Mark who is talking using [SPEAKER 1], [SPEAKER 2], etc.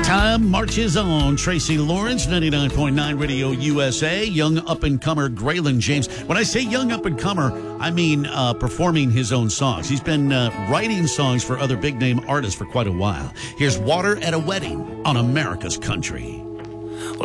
[SPEAKER 1] Time marches on. Tracy Lawrence, 99.9 Radio USA. Young up-and-comer Graylin James. When I say young up-and-comer, I mean performing his own songs. He's been writing songs for other big-name artists for quite a while. Here's Water at a Wedding on America's Country.